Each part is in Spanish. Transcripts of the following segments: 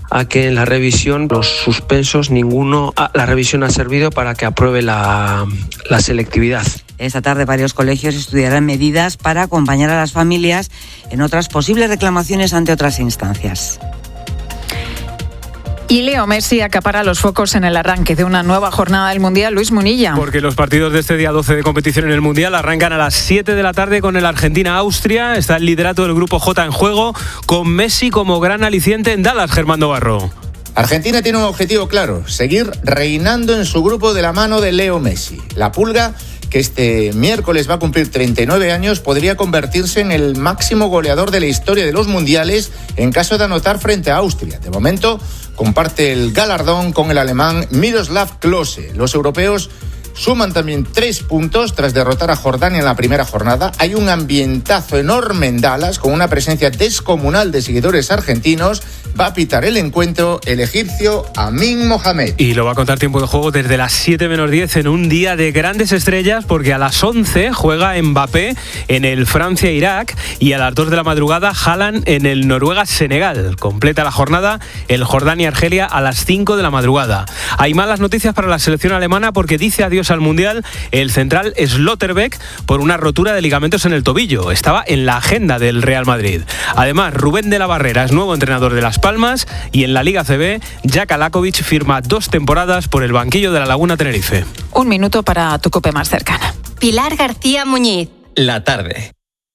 a que en la revisión, los suspensos, la revisión ha servido para que apruebe la selectividad. Esta tarde varios colegios estudiarán medidas para acompañar a las familias en otras posibles reclamaciones ante otras instancias. Y Leo Messi acapara los focos en el arranque de una nueva jornada del Mundial. Luis Munilla. Porque los partidos de este día 12 de competición en el Mundial arrancan a las 7 de la tarde con el Argentina-Austria. Está el liderato del Grupo J en juego, con Messi como gran aliciente en Dallas, Germán Barro. Argentina tiene un objetivo claro: seguir reinando en su grupo de la mano de Leo Messi. La Pulga, que este miércoles va a cumplir 39 años, podría convertirse en el máximo goleador de la historia de los mundiales en caso de anotar frente a Austria. De momento, comparte el galardón con el alemán Miroslav Klose. Los europeos suman también 3 puntos tras derrotar a Jordania en la primera jornada. Hay un ambientazo enorme en Dallas, con una presencia descomunal de seguidores argentinos. Va a pitar el encuentro el egipcio Amin Mohamed. Y lo va a contar Tiempo de Juego desde las 7 menos 10 en un día de grandes estrellas, porque a las 11 juega Mbappé en el Francia-Irak y a las 2 de la madrugada Haaland en el Noruega-Senegal. Completa la jornada el Jordania-Argelia a las 5 de la madrugada. Hay malas noticias para la selección alemana porque dice adiós al Mundial el central Schlotterbeck por una rotura de ligamentos en el tobillo. Estaba en la agenda del Real Madrid. Además, Rubén de la Barrera es nuevo entrenador de Las Palmas y en la Liga CB, Jaka Lakovic firma 2 temporadas por el banquillo de la Laguna Tenerife. Un minuto para tu COPE más cercana. Pilar García Muñiz. La tarde.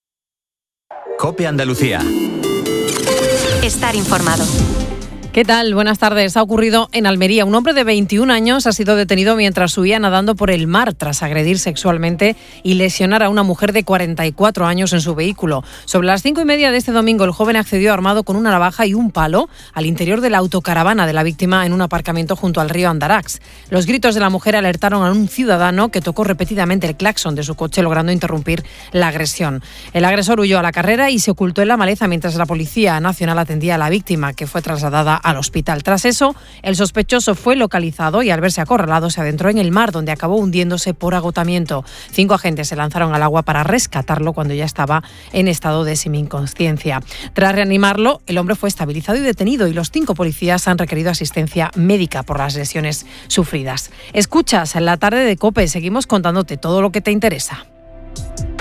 COPE Andalucía. Estar informado. ¿Qué tal? Buenas tardes. Ha ocurrido en Almería. Un hombre de 21 años ha sido detenido mientras huía nadando por el mar tras agredir sexualmente y lesionar a una mujer de 44 años en su vehículo. Sobre las 5:30 de este domingo, el joven accedió armado con una navaja y un palo al interior de la autocaravana de la víctima en un aparcamiento junto al río Andarax. Los gritos de la mujer alertaron a un ciudadano que tocó repetidamente el claxon de su coche, logrando interrumpir la agresión. El agresor huyó a la carrera y se ocultó en la maleza mientras la Policía Nacional atendía a la víctima, que fue trasladada al hospital. Tras eso, el sospechoso fue localizado y al verse acorralado se adentró en el mar, donde acabó hundiéndose por agotamiento. 5 agentes se lanzaron al agua para rescatarlo cuando ya estaba en estado de semi-inconsciencia. Tras reanimarlo, el hombre fue estabilizado y detenido y los 5 policías han requerido asistencia médica por las lesiones sufridas. Escuchas en la tarde de COPE, seguimos contándote todo lo que te interesa.